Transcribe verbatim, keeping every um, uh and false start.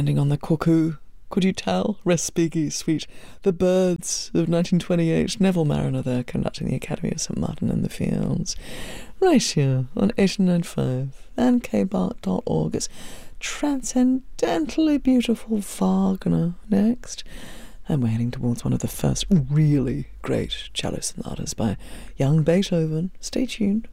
landing on the cuckoo. Could you tell? Respighi, sweet. The Birds of nineteen twenty-eight. Neville Mariner there, conducting the Academy of Saint Martin in the Fields. Right here on eighty-nine point five and k bart dot org. It's transcendentally beautiful Wagner next. And we're heading towards one of the first really great cello sonatas by young Beethoven. Stay tuned.